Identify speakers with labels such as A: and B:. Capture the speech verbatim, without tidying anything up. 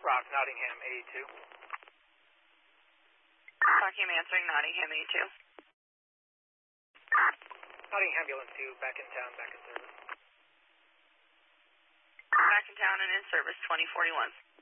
A: Rock, Nottingham, eighty-two.
B: Rockingham answering, Nottingham eighty-two.
A: Nottingham Ambulance two, back in town, back in service.
B: Back in town and in service, twenty forty-one.